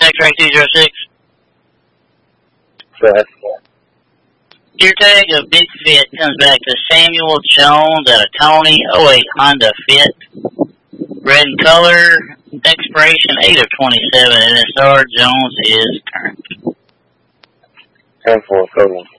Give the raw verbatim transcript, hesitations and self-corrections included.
X-ray two zero six. Go ahead. Your tag of Big Fit comes back to Samuel Jones at a Tony oh eight Honda Fit. Red in color, expiration eight of twenty-seven, and S R Jones is current. ten four, code one.